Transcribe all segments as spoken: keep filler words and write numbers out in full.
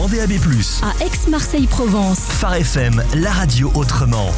D A B plus. À Aix-Marseille-Provence. Phare F M, la radio autrement.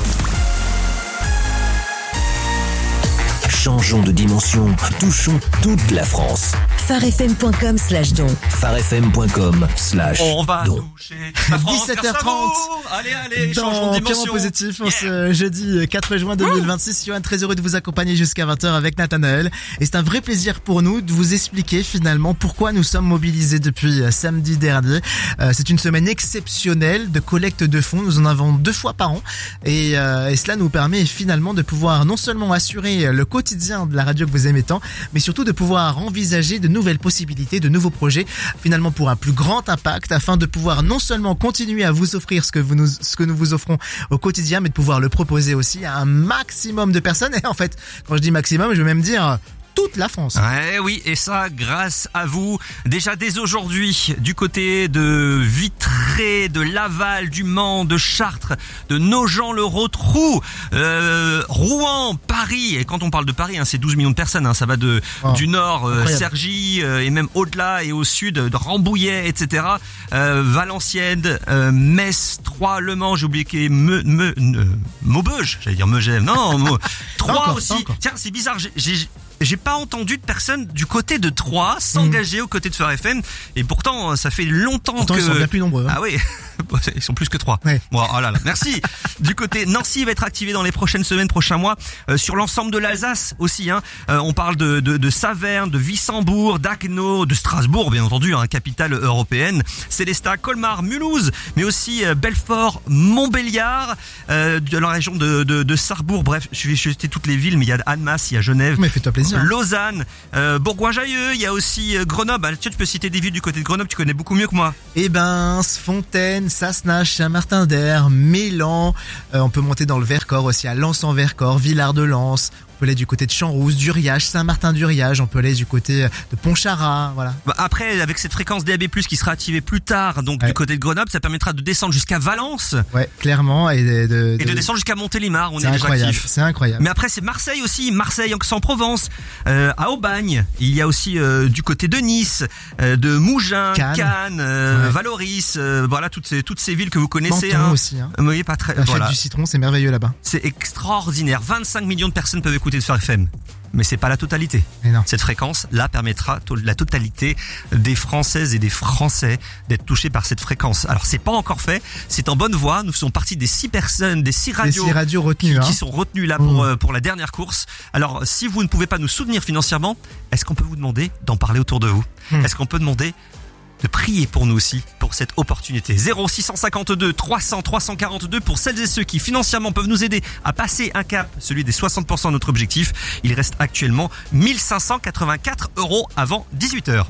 Changeons de dimension, touchons toute la France. pharefm.com slash don. pharefm.com slash On va don. toucher la France, dix-sept heures trente. Allez, allez, changeons Dans de Pierrot dimension. Positif, on Yeah. se jeudi quatre juin deux mille vingt-six. Johan, très heureux de vous accompagner jusqu'à vingt heures avec Nathanaël. Et c'est un vrai plaisir pour nous de vous expliquer finalement pourquoi nous sommes mobilisés depuis samedi dernier. Euh, c'est une semaine exceptionnelle de collecte de fonds. Nous en avons deux fois par an. Et, euh, et cela nous permet finalement de pouvoir non seulement assurer le quotidien de la radio que vous aimez tant, mais surtout de pouvoir envisager de nouvelles possibilités, de nouveaux projets, finalement pour un plus grand impact, afin de pouvoir non seulement continuer à vous offrir ce que vous nous, ce que nous vous offrons au quotidien, mais de pouvoir le proposer aussi à un maximum de personnes. Et en fait, quand je dis maximum, je veux même dire toute la France. Ouais, oui, et ça grâce à vous. Déjà dès aujourd'hui, du côté de Vitré, de Laval, du Mans, de Chartres, de Nogent-le-Rotrou, euh, Rouen, Paris. Et quand on parle de Paris, hein, c'est douze millions de personnes. Hein, ça va de Oh, du nord, euh, incroyable. Cergy, euh, et même au-delà et au sud, de Rambouillet, et cetera. Euh, Valenciennes, euh, Metz, Troyes, Le Mans. J'ai oublié qu'il y ait me, me, euh, Maubeuge. J'allais dire Megève. Non, Mo- Troyes Encore, aussi. encore. Tiens, c'est bizarre. J'ai, j'ai J'ai pas entendu de personne du côté de Troyes s'engager aux côtés de Phare F M. Et pourtant, ça fait longtemps Pourtant, que... ils sont bien plus nombreux. Hein. Ah oui, ils sont plus que trois. Ouais. Bon, oh là là, merci. Du côté Nancy va être activé dans les prochaines semaines, prochains mois, euh, sur l'ensemble de l'Alsace aussi. Hein. Euh, on parle de, de, de Saverne, de Wissembourg, d'Haguenau, de Strasbourg, bien entendu, hein, capitale européenne. Célestat, Colmar, Mulhouse, mais aussi euh, Belfort, Montbéliard, euh, de la région de, de, de Sarrebourg. Bref, je vais jeter toutes les villes, mais il y a Annemasse, il y a Genève. Mais fais-toi plaisir. Lausanne, euh, Bourgoin-Jallieu, il y a aussi euh, Grenoble. Ah, tu, tu peux citer des villes du côté de Grenoble, tu connais beaucoup mieux que moi. Ebens, Fontaine, Sassenage, Saint-Martin-d'Air, Mélan. Euh, on peut monter dans le Vercors aussi, à Lens-en-Vercors, Villard-de-Lans. On peut aller du côté de Champs-Rousse, Duriage, Saint-Martin-Duriage. On peut aller du côté de Pontcharrat, voilà. Bah, après, avec cette fréquence D A B plus, qui sera activée plus tard, donc Ouais. du côté de Grenoble, ça permettra de descendre jusqu'à Valence Ouais, clairement. Et de, de, et de descendre jusqu'à Montélimar. On c'est est déjà incroyable, actif. c'est incroyable. Mais après, c'est Marseille aussi, Marseille, Aix-en-Provence, euh, à Aubagne. Il y a aussi euh, du côté de Nice, euh, de Mougins, Cannes. Cannes, euh, Ouais. Valoris, euh, voilà toutes ces toutes ces villes que vous connaissez. Menton Hein. aussi, hein. Oui, pas très. La Voilà. fête du citron, c'est merveilleux là-bas. C'est extraordinaire. vingt-cinq millions de personnes peuvent écouter de Phare F M. Mais c'est pas la totalité. Mais non. Cette fréquence, là, permettra to- la totalité des Françaises et des Français d'être touchés par cette fréquence. Alors, c'est pas encore fait. C'est en bonne voie. Nous faisons partie des six personnes, des six Les radios, six radios qui, retenues, hein. qui sont retenues là pour, Mmh. euh, pour la dernière course. Alors, si vous ne pouvez pas nous soutenir financièrement, est-ce qu'on peut vous demander d'en parler autour de vous? Mmh. Est-ce qu'on peut demander de prier pour nous aussi, pour cette opportunité. zéro six cent cinquante-deux trois cents trois cent quarante-deux pour celles et ceux qui financièrement peuvent nous aider à passer un cap, celui des soixante pour cent de notre objectif. Il reste actuellement mille cinq cent quatre-vingt-quatre euros avant dix-huit heures.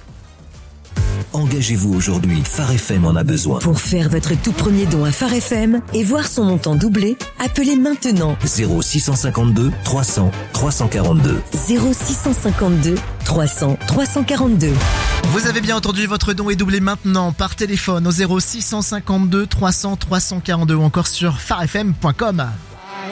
Engagez-vous aujourd'hui, Phare F M en a besoin. Pour faire votre tout premier don à Phare F M et voir son montant doubler, appelez maintenant zéro six cent cinquante-deux trois cents trois cent quarante-deux. zéro six cent cinquante-deux trois cents trois cent quarante-deux. Vous avez bien entendu, votre don est doublé maintenant par téléphone au zéro six cent cinquante-deux trois cents trois cent quarante-deux ou encore sur pharefm point com.